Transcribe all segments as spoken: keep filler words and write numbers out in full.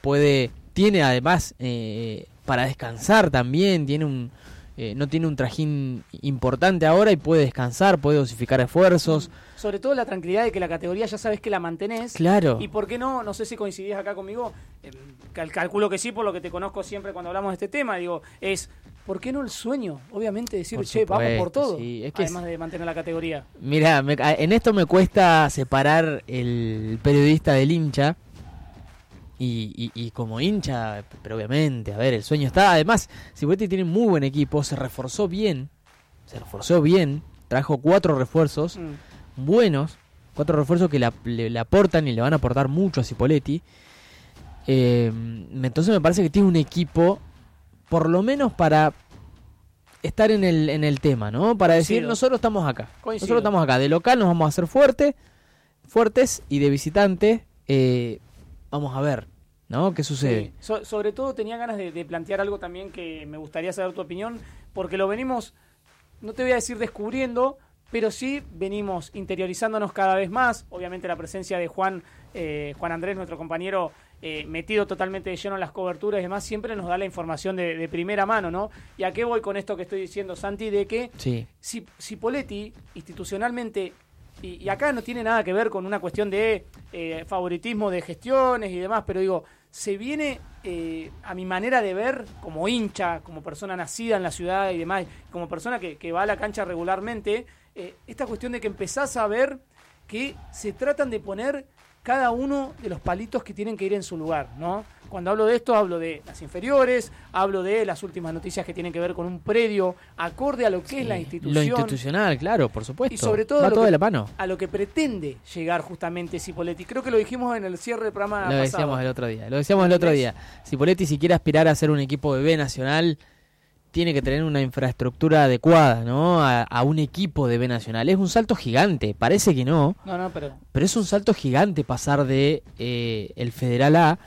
puede, tiene además eh, para descansar también, tiene un eh, no tiene un trajín importante ahora y puede descansar, puede dosificar esfuerzos. Sobre todo la tranquilidad de que la categoría ya sabes que la mantenés. Claro. Y por qué no, no sé si coincidís acá conmigo, eh, cal- calculo que sí, por lo que te conozco siempre cuando hablamos de este tema, digo, es, ¿por qué no el sueño? Obviamente decir, Por che, vamos por supuesto, todo, sí, es que además es- de mantener la categoría. Mira, me- en esto me cuesta separar el periodista del hincha. Y, y, y como hincha, pero obviamente, a ver, el sueño está. Además, Cipolletti tiene muy buen equipo, se reforzó bien, se reforzó bien, trajo cuatro refuerzos Mm. buenos, cuatro refuerzos que la- le, le aportan y le van a aportar mucho a Cipolletti. Eh, entonces me parece que tiene un equipo, por lo menos para estar en el, en el tema, ¿no? Para decir, Coincido. nosotros estamos acá, Coincido. nosotros estamos acá, de local nos vamos a hacer fuerte, fuertes y de visitante, eh, vamos a ver, ¿no? ¿Qué sucede? Sí. So- sobre todo tenía ganas de, de plantear algo también que me gustaría saber tu opinión, porque lo venimos, no te voy a decir descubriendo, pero sí venimos interiorizándonos cada vez más. Obviamente la presencia de Juan, eh, Juan Andrés, nuestro compañero, eh, metido totalmente de lleno en las coberturas y demás, siempre nos da la información de, de primera mano, ¿no? ¿Y a qué voy con esto que estoy diciendo, Santi? De que Sí. si Cipolletti, institucionalmente, y, y acá no tiene nada que ver con una cuestión de eh, favoritismo de gestiones y demás, pero digo, se viene, eh, a mi manera de ver, como hincha, como persona nacida en la ciudad y demás, como persona que, que va a la cancha regularmente, eh, esta cuestión de que empezás a ver que se tratan de poner cada uno de los palitos que tienen que ir en su lugar, ¿no? Cuando hablo de esto, hablo de las inferiores, hablo de las últimas noticias que tienen que ver con un predio acorde a lo que Sí, es la lo institución. institucional, claro, por supuesto. Y sobre todo va lo todo que- de la mano. A lo que pretende llegar justamente Cipolletti. Creo que lo dijimos en el cierre del programa Lo pasado. decíamos el otro día, lo decíamos el otro día. Cipolletti, si quiere aspirar a ser un equipo de B Nacional, tiene que tener una infraestructura adecuada, ¿no? A, a un equipo de B Nacional. Es un salto gigante, parece que no, No, no, pero... pero es un salto gigante pasar de eh, el Federal A,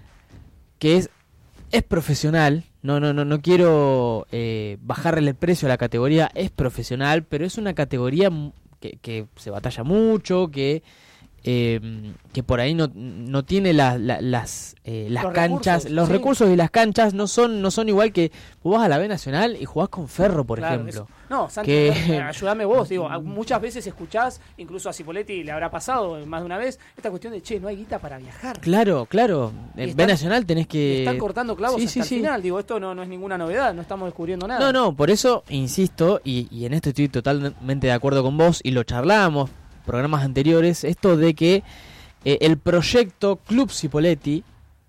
que es, es profesional. No, no, no, no quiero eh, bajarle el precio a la categoría, es profesional, pero es una categoría mu- que, que se batalla mucho, que eh, que por ahí no, no tiene la- la- las eh, las Los canchas, recursos, los sí. recursos y las canchas no son no son igual que vos vas a la B Nacional y jugás con Ferro, por Claro, ejemplo. eso. No, Santi, que- eh, ayúdame vos, digo, a- muchas veces escuchás, incluso a Cipolletti le habrá pasado más de una vez, esta cuestión de, che, no hay guita para viajar. Claro, claro. Y En están- B Nacional tenés que Están cortando clavos Sí, hasta sí, el sí. final, digo, esto no, no es ninguna novedad, no estamos descubriendo nada. No, no, por eso insisto, y, y en esto estoy totalmente de acuerdo con vos, y lo charlábamos programas anteriores, esto de que eh, el proyecto Club Cipolletti,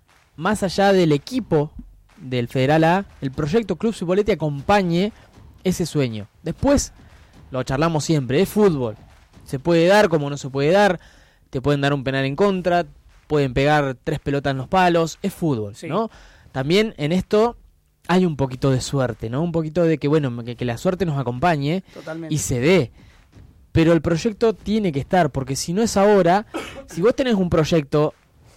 más allá del equipo del Federal A, el proyecto Club Cipolletti acompañe ese sueño. Después, lo charlamos siempre, es fútbol. Se puede dar como no se puede dar, te pueden dar un penal en contra, pueden pegar tres pelotas en los palos, es fútbol, Sí. ¿no? También en esto hay un poquito de suerte, ¿no? Un poquito de que, bueno, que, que la suerte nos acompañe Totalmente. y se dé. Pero el proyecto tiene que estar, porque si no es ahora, si vos tenés un proyecto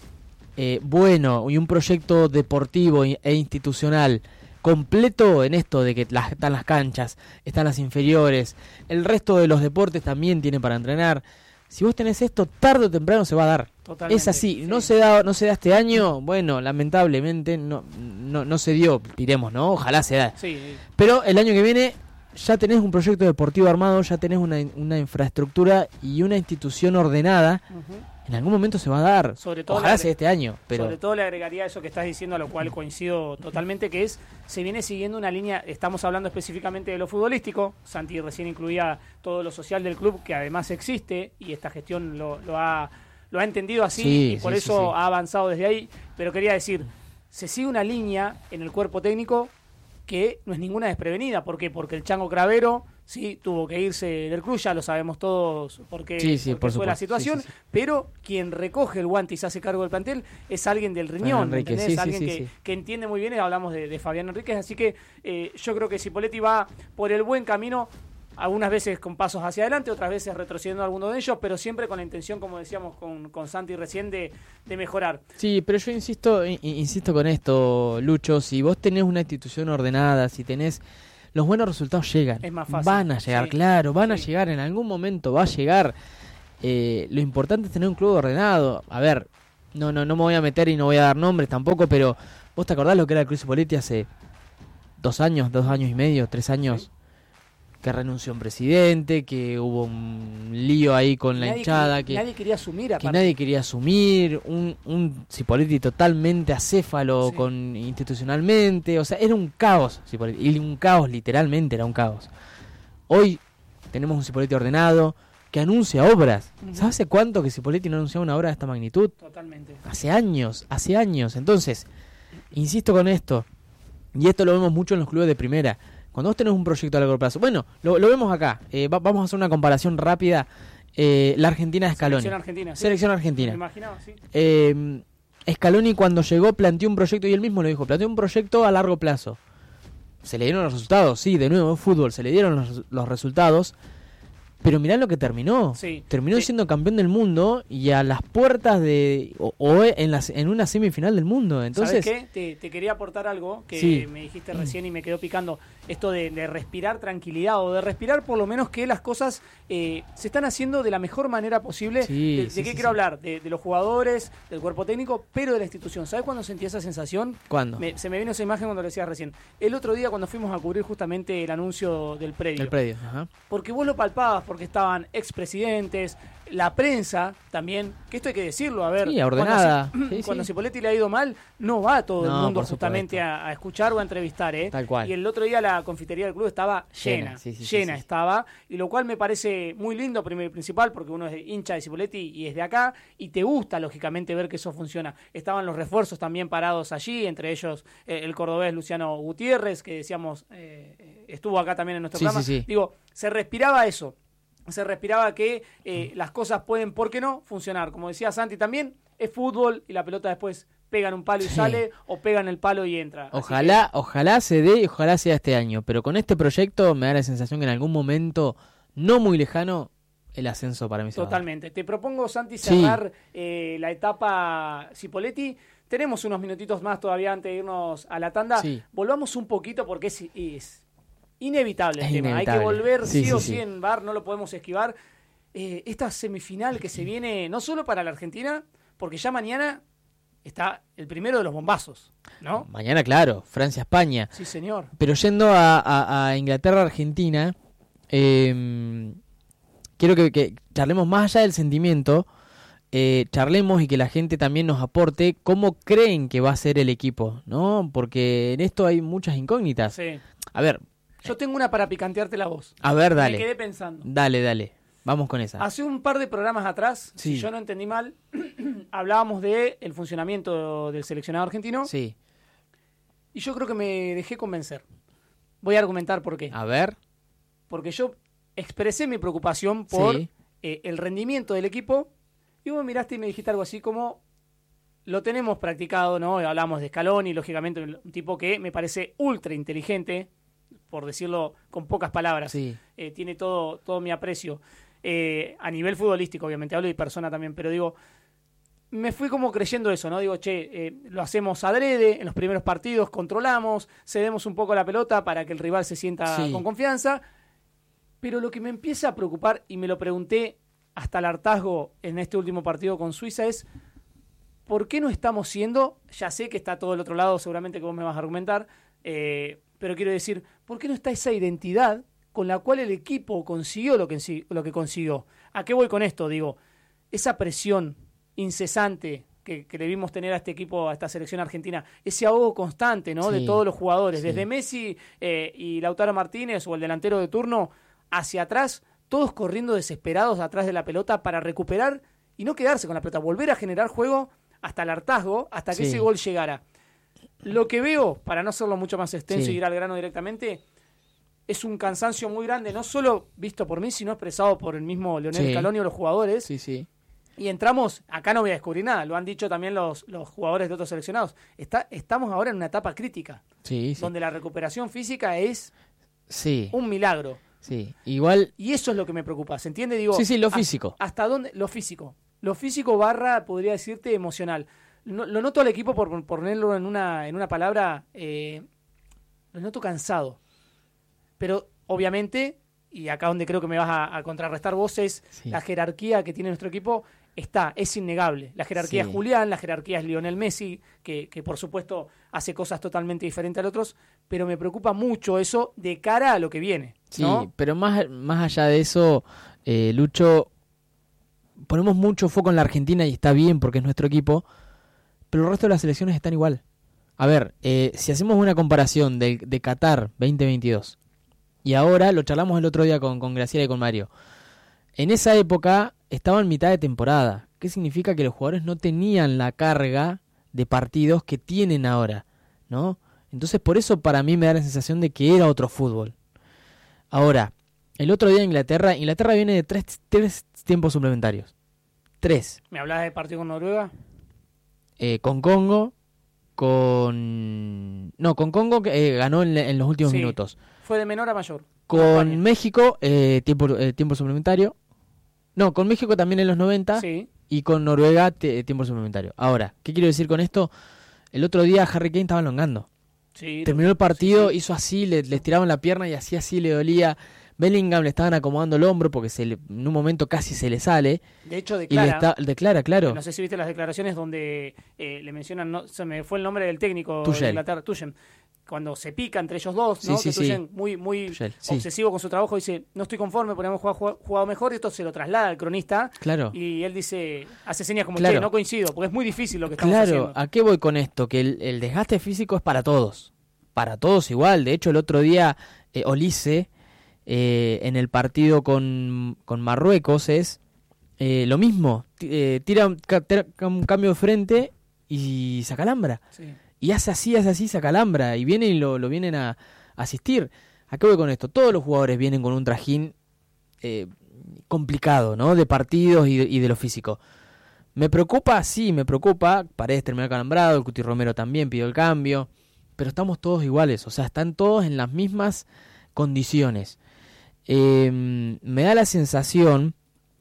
eh, bueno y un proyecto deportivo e institucional completo en esto de que las, están las canchas, están las inferiores, el resto de los deportes también tiene para entrenar. Si vos tenés esto, tarde o temprano se va a dar. Totalmente, Es así, sí. no se da, no se da este año, bueno, lamentablemente no, no, no se dio, diremos, ¿no? Ojalá se da. Sí, Pero el año que viene ya tenés un proyecto deportivo armado, ya tenés una, una infraestructura y una institución ordenada. ujú. En algún momento se va a dar. Sobre todo Ojalá la- sea este año, pero Sobre todo le agregaría eso que estás diciendo, a lo cual coincido totalmente, que es, se viene siguiendo una línea, estamos hablando específicamente de lo futbolístico, Santi recién incluía todo lo social del club, que además existe, y esta gestión lo, lo, ha, lo ha entendido así, Sí, y por sí, eso sí, sí. ha avanzado desde ahí, pero quería decir, se sigue una línea en el cuerpo técnico que no es ninguna desprevenida. ¿Por qué? Porque el Chango Cravero sí tuvo que irse del club, ya lo sabemos todos porque, Sí, sí, porque por fue la supuesto. situación, Sí, sí, sí. pero quien recoge el guante y se hace cargo del plantel es alguien del riñón, Enrique, ¿entendés? sí, sí, alguien sí, que, sí. que entiende muy bien, y hablamos de, de Fabián Enríquez, así que eh, yo creo que Cipolletti va por el buen camino, algunas veces con pasos hacia adelante, otras veces retrocediendo alguno de ellos, pero siempre con la intención, como decíamos con, con Santi recién, de, de mejorar. Sí, pero yo insisto, in- insisto con esto, Lucho, si vos tenés una institución ordenada, si tenés los buenos resultados llegan, Es más fácil, van a llegar, sí, claro, van a sí. llegar, en algún momento va a llegar. Eh, lo importante es tener un club ordenado. A ver, no, no, no me voy a meter y no voy a dar nombres tampoco, pero ¿vos te acordás lo que era el Club Cipolletti hace dos años, dos años y medio, tres años? Sí. Que renunció un presidente, que hubo un lío ahí con la hinchada, que, que nadie quería asumir, que nadie quería asumir, un, un Cipolletti totalmente acéfalo sí. con institucionalmente, o sea, era un caos Cipolletti, y un caos literalmente era un caos. Hoy tenemos un Cipolletti ordenado, que anuncia obras. Uh-huh. ¿Sabes hace cuánto que Cipolletti no anunciaba una obra de esta magnitud? Totalmente. Hace años, hace años. Entonces, insisto con esto, y esto lo vemos mucho en los clubes de primera. Cuando vos tenés un proyecto a largo plazo, bueno, lo, lo vemos acá, eh, va, vamos a hacer una comparación rápida, eh, la Argentina de Scaloni. Selección Argentina. ¿Sí? Selección Argentina. Me imaginaba, sí. Eh, Scaloni cuando llegó planteó un proyecto, y él mismo lo dijo, planteó un proyecto a largo plazo. Se le dieron los resultados, sí, de nuevo en fútbol, se le dieron los, los resultados, pero mirá lo que terminó. Sí, terminó sí. siendo campeón del mundo y a las puertas de... o, o en, las, en una semifinal del mundo. Entonces, ¿sabes qué? Te, te quería aportar algo que sí. me dijiste recién y me quedó picando. Esto de, de respirar tranquilidad o de respirar por lo menos que las cosas eh, se están haciendo de la mejor manera posible. Sí, ¿De, de sí, qué sí, quiero sí. hablar? De, de los jugadores, del cuerpo técnico, pero de la institución. ¿Sabes cuándo sentí esa sensación? ¿Cuándo? Me, se me vino esa imagen cuando lo decías recién. El otro día cuando fuimos a cubrir justamente el anuncio del predio. El predio, ajá. Porque vos lo palpabas, porque estaban expresidentes, la prensa también, que esto hay que decirlo, a ver, sí, ordenada. Cuando, sí, cuando sí. Cipolletti le ha ido mal, no va todo no, el mundo justamente a, a escuchar o a entrevistar, ¿eh? Tal cual. Y el otro día la confitería del club estaba llena, llena, sí, sí, llena sí, sí. estaba, y lo cual me parece muy lindo, primero y principal, porque uno es hincha de Cipolletti y es de acá, y te gusta, lógicamente, ver que eso funciona. Estaban los refuerzos también parados allí, entre ellos eh, el cordobés Luciano Gutiérrez, que decíamos, eh, estuvo acá también en nuestro sí, programa. Sí, sí. Digo, se respiraba eso. Se respiraba que eh, las cosas pueden, ¿por qué no?, funcionar. Como decía Santi también, es fútbol y la pelota después pegan un palo y sí. sale, o pegan el palo y entra. Ojalá, que... ojalá se dé y ojalá sea este año. Pero con este proyecto me da la sensación que en algún momento, no muy lejano, el ascenso para mí se va a dar. Totalmente. Te propongo, Santi, cerrar sí. eh, la etapa Cipolletti. Tenemos unos minutitos más todavía antes de irnos a la tanda. Sí. Volvamos un poquito porque es... es inevitable el es tema, inevitable. Hay que volver sí, sí, sí o sí sí en V A R, no lo podemos esquivar. Eh, esta semifinal que se viene no solo para la Argentina, porque ya mañana está el primero de los bombazos, ¿no? Mañana, claro, Francia-España. Sí, señor. Pero yendo a, a, a Inglaterra-Argentina, eh, quiero que, que charlemos más allá del sentimiento, eh, charlemos y que la gente también nos aporte cómo creen que va a ser el equipo, ¿no? Porque en esto hay muchas incógnitas. Sí. A ver... Yo tengo una para picantearte la voz. A ver, dale. Me quedé pensando. Dale, dale. Vamos con esa. Hace un par de programas atrás, sí. si yo no entendí mal, hablábamos de el funcionamiento del seleccionado argentino. Sí. Y yo creo que me dejé convencer. Voy a argumentar por qué. A ver. Porque yo expresé mi preocupación por sí. eh, el rendimiento del equipo. Y vos me miraste y me dijiste algo así como... Lo tenemos practicado, ¿no? Hablamos de Scaloni, lógicamente, un tipo que me parece ultra inteligente, por decirlo con pocas palabras. Sí. Eh, tiene todo, todo mi aprecio. Eh, a nivel futbolístico, obviamente, hablo de persona también, pero digo, me fui como creyendo eso, ¿no? Digo, che, eh, lo hacemos adrede, en los primeros partidos controlamos, cedemos un poco la pelota para que el rival se sienta sí. con confianza, pero lo que me empieza a preocupar, y me lo pregunté hasta el hartazgo en este último partido con Suiza, es ¿por qué no estamos siendo, ya sé que está todo el otro lado, seguramente que vos me vas a argumentar, eh, pero quiero decir, ¿por qué no está esa identidad con la cual el equipo consiguió lo que, lo que consiguió? ¿A qué voy con esto? Digo, esa presión incesante que, que debimos tener a este equipo, a esta selección argentina, ese ahogo constante, ¿no? Sí, de todos los jugadores, sí. desde Messi eh, y Lautaro Martínez o el delantero de turno, hacia atrás, todos corriendo desesperados atrás de la pelota para recuperar y no quedarse con la pelota, volver a generar juego hasta el hartazgo, hasta que sí. ese gol llegara. Lo que veo, para no hacerlo mucho más extenso sí. y ir al grano directamente, es un cansancio muy grande, no solo visto por mí, sino expresado por el mismo Leonel sí. Scaloni o los jugadores. Sí, sí. Y entramos, acá no voy a descubrir nada, lo han dicho también los, los jugadores de otros seleccionados. Está, estamos ahora en una etapa crítica, sí, sí. donde la recuperación física es sí. un milagro. Sí, igual... Y eso es lo que me preocupa, ¿se entiende? Digo, sí, sí, lo físico. ¿Hasta, hasta dónde? Lo físico. Lo físico barra, podría decirte, emocional. No, lo noto al equipo, por, por ponerlo en una, en una palabra, eh, lo noto cansado. Pero, obviamente, y acá donde creo que me vas a, a contrarrestar vos, es sí. la jerarquía que tiene nuestro equipo está, es innegable. La jerarquía Sí. es Julián, la jerarquía es Lionel Messi, que, que por supuesto hace cosas totalmente diferentes a otros, pero me preocupa mucho eso de cara a lo que viene, ¿no? Sí, pero más, más allá de eso, eh, Lucho, ponemos mucho foco en la Argentina y está bien porque es nuestro equipo, pero el resto de las selecciones están igual. A ver, eh, si hacemos una comparación de, de Qatar veinte veintidós y ahora, lo charlamos el otro día con, con Graciela y con Mario, en esa época estaba en mitad de temporada. ¿Qué significa? Que los jugadores no tenían la carga de partidos que tienen ahora, ¿no? Entonces por eso para mí me da la sensación de que era otro fútbol. Ahora, el otro día Inglaterra, Inglaterra viene de tres, tres tiempos suplementarios. Tres. ¿Me hablas del partido con Noruega? Eh, con Congo, con... No, con Congo que eh, ganó en, en los últimos Sí. minutos. Fue de menor a mayor. Con España. México, eh, tiempo, eh, tiempo suplementario. No, con México también en los noventa. Sí. Y con Noruega, te- tiempo suplementario. Ahora, ¿qué quiero decir con esto? El otro día Harry Kane estaba elongando. Sí, Terminó el partido, sí, sí. hizo así, le, le estiraban la pierna y así así le dolía. Bellingham le estaban acomodando el hombro porque se le- en un momento casi se le sale. De hecho, Y declara, le está, declara, claro. no sé si viste las declaraciones donde eh, le mencionan, no, se me fue el nombre del técnico Tuchel. de Inglaterra, Tuchel, cuando se pica entre ellos dos, ¿no? Sí, sí, que sí. Tuchel, muy, muy Tuchel, sí. obsesivo con su trabajo, dice, no estoy conforme, podríamos jugar, jugar- jugado mejor, y esto se lo traslada al cronista, Claro. y él dice, hace señas como, Claro. che, no coincido, porque es muy difícil lo que estamos Claro, haciendo. ¿a qué voy con esto? Que el, el desgaste físico es para todos. Para todos igual. De hecho, el otro día, eh, Olise, eh, en el partido con, con Marruecos, es eh, lo mismo. T- eh, tira un, ca- tira un cambio de frente y saca alambra. Sí. Y hace así, hace así, saca alambra. Y vienen y lo, lo vienen a, a asistir. ¿A qué voy con esto? Todos los jugadores vienen con un trajín eh, complicado, ¿no? De partidos y de, y de lo físico. ¿Me preocupa? Sí, me preocupa. Paredes terminó calambrado, el Cuti Romero también pidió el cambio. Pero estamos todos iguales, o sea, están todos en las mismas condiciones. Eh, me da la sensación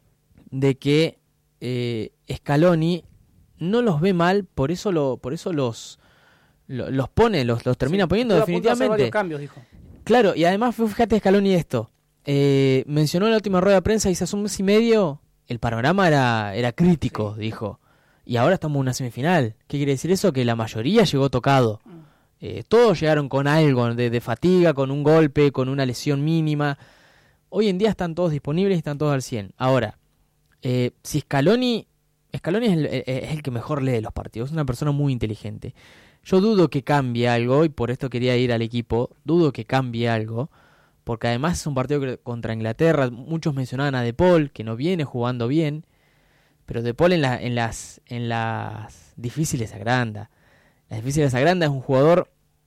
de que eh, Scaloni no los ve mal, por eso lo, por eso los, lo- los pone, los, los termina Sí, poniendo estuvo a punto de hacer definitivamente. varios cambios, dijo. Claro, y además fíjate Scaloni esto. Eh, mencionó en la última rueda de prensa, dice hace un mes y medio, el panorama era, era crítico, Sí. dijo. Y ahora estamos en una semifinal. ¿Qué quiere decir eso? Que la mayoría llegó tocado. Mm. Eh, todos llegaron con algo de, de fatiga, con un golpe, con una lesión mínima. Hoy en día están todos disponibles y están todos al cien. Ahora, eh, si Scaloni... Scaloni es el, es el que mejor lee los partidos, es una persona muy inteligente. Yo dudo que cambie algo, y por esto quería ir al equipo, dudo que cambie algo, porque además es un partido que- contra Inglaterra, muchos mencionaban a De Paul, que no viene jugando bien, pero De Paul en, la, en, las, en las difíciles agranda. Las difíciles agranda es un jugador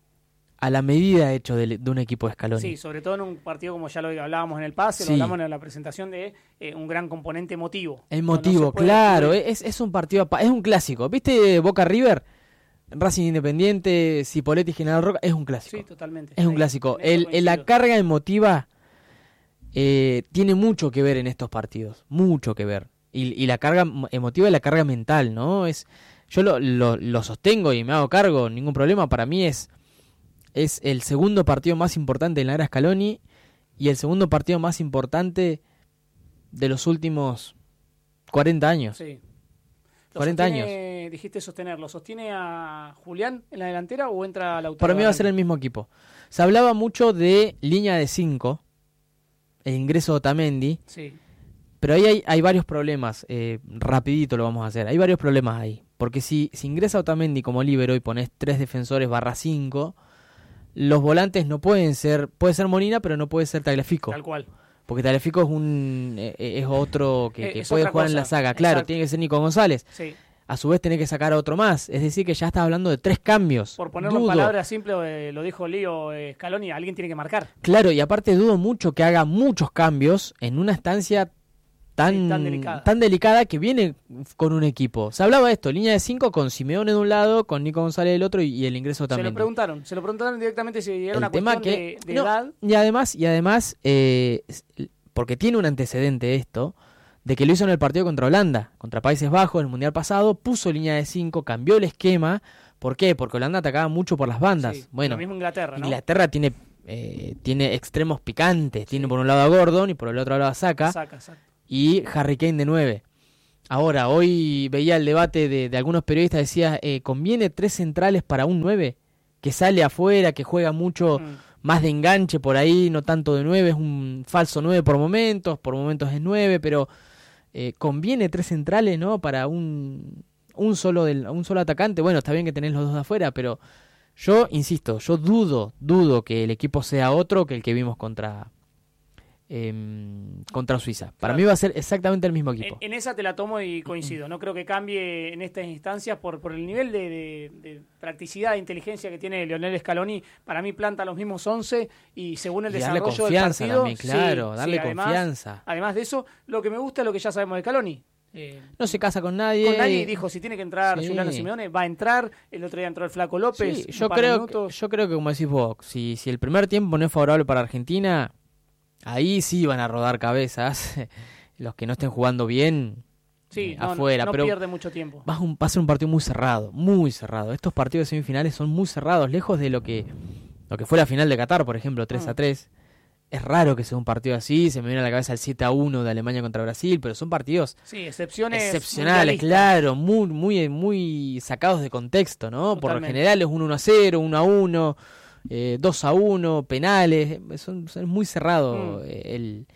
a la medida hecho de, de un equipo de Scaloni. Sí, sobre todo en un partido como ya lo hablábamos en el pase, Sí. lo hablamos en la presentación de eh, un gran componente emotivo. El No- no motivo, se puede claro, excluir. es, es un partido, apa- es un clásico. ¿Viste Boca River? Racing Independiente, Cipolletti, General Roca, es un clásico. Sí, totalmente. Es un Ahí, clásico. en eso El, el- la coincido. carga emotiva eh, tiene mucho que ver en estos partidos, mucho que ver. Y, y la carga mo- emotiva y la carga mental, ¿no? Es, yo lo, lo, lo sostengo y me hago cargo, ningún problema. Para mí es, es el segundo partido más importante en la era Scaloni y el segundo partido más importante de los últimos cuarenta años. Sí. ¿Lo cuarenta sostiene- Dijiste sostener, ¿lo sostiene a Julián en la delantera o entra Lautaro? Para mí va a Arranque? ser el mismo equipo. Se hablaba mucho de línea de cinco, el ingreso de Otamendi, Sí, pero ahí hay, hay varios problemas. Eh, rapidito lo vamos a hacer. Hay varios problemas ahí. Porque si, si ingresa Otamendi como líbero y pones tres defensores barra cinco, los volantes no pueden ser... Puede ser Molina, pero no puede ser Tagliafico. tal cual. Porque Tagliafico es un eh, eh, es otro que, Eh, que es puede otra jugar en cosa. la saga. Claro, Exacto. tiene que ser Nico González. Sí. A su vez tiene que sacar a otro más. Es decir, que ya estás hablando de tres cambios. Por ponerlo Dudo. en palabras simples, eh, lo dijo Lío eh, Scaloni, alguien tiene que marcar. Claro, y aparte dudo mucho que haga muchos cambios en una estancia tan, Sí, tan delicada. tan delicada que viene con un equipo. Se hablaba de esto, línea de cinco con Simeone de un lado, con Nico González del otro y, y el ingreso Se también. lo preguntaron, se lo preguntaron directamente si era El una tema cuestión que de, de no, edad. y además, y además eh, s- porque tiene un antecedente esto, de que lo hizo en el partido contra Holanda, contra Países Bajos, en el Mundial pasado, puso línea de cinco, cambió el esquema. ¿Por qué? Porque Holanda atacaba mucho por las bandas. Sí, bueno, lo mismo Inglaterra, ¿no? Inglaterra tiene eh, tiene extremos picantes. Tiene por un lado a Gordon y por el otro lado a Saka. Saca, saca. Y Harry Kane de nueve. Ahora, hoy veía el debate de, de algunos periodistas, decía, eh, ¿conviene tres centrales para un nueve? Que sale afuera, que juega mucho mm. más de enganche por ahí, no tanto de nueve, es un falso nueve por momentos, por momentos es nueve, pero eh, ¿conviene tres centrales, no? Para un, un, solo del, un solo atacante. Bueno, está bien que tenés los dos de afuera, pero yo, insisto, yo dudo, dudo que el equipo sea otro que el que vimos contra... Eh, contra Suiza. Para claro. mí va a ser exactamente el mismo equipo. En, en esa te la tomo y coincido. No creo que cambie en estas instancias por, por el nivel de, de, de practicidad e inteligencia que tiene Lionel Scaloni. Para mí planta los mismos once y según el y desarrollo darle confianza del partido... También, claro, sí, darle sí, además, confianza. Además de eso, lo que me gusta es lo que ya sabemos de Scaloni. Eh, no se casa con nadie. Con nadie dijo, si tiene que entrar sí. Giuliano Simeone, va a entrar. El otro día entró el Flaco López. Sí, yo, creo que, yo creo que, como decís vos, si, si el primer tiempo no es favorable para Argentina... Ahí sí van a rodar cabezas. Los que no estén jugando bien, sí, eh, no, afuera. No, no pero pierde mucho tiempo. Va a, un, va a ser un partido muy cerrado, muy cerrado. Estos partidos de semifinales son muy cerrados, lejos de lo que lo que fue la final de Qatar, por ejemplo, tres a tres. Es raro que sea un partido así. Se me viene a la cabeza el siete a uno de Alemania contra Brasil, pero son partidos sí, excepciones excepcionales, claro, muy, muy, muy sacados de contexto, ¿no? Totalmente. Por lo general es un uno a cero, uno a uno. Eh, dos a uno, penales, son, son muy cerrados mm. el,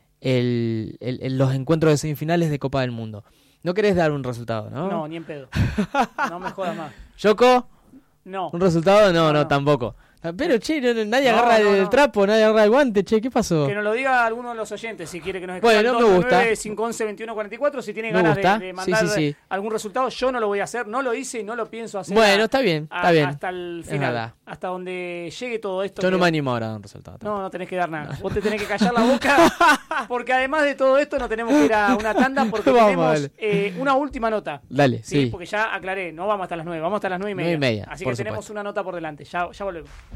el, el, el, los encuentros de semifinales de Copa del Mundo. No querés dar un resultado, ¿no? No, ni en pedo. No me jodas más. ¿Yoko? No. ¿Un resultado? No, no, no, no. tampoco. Pero, che, no, nadie no, agarra no, el no. trapo, nadie agarra el guante, che, ¿qué pasó? Que nos lo diga alguno de los oyentes, si quiere que nos escriba. Bueno, me gusta. cinco once veintiuno cuarenta y cuatro, si tiene me ganas gusta. de, de mandar sí, sí, sí. algún resultado, yo no lo voy a hacer, no lo hice y no lo pienso hacer. Bueno, a, está bien, está a, bien. Hasta el final, hasta donde llegue todo esto. Yo que... no me animo ahora a dar un resultado. No, no tenés que dar nada. Vos te tenés que callar la boca, porque además de todo esto nos tenemos que ir a una tanda porque vamos, tenemos eh, una última nota. Dale, sí, sí. Porque ya aclaré, no vamos hasta las nueve, vamos hasta las nueve y media. nueve y media Así que tenemos supuesto. una nota por delante, ya, ya volvemos.